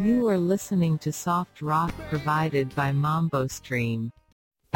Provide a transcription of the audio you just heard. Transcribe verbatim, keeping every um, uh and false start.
You are listening to soft rock provided by Mambo Stream.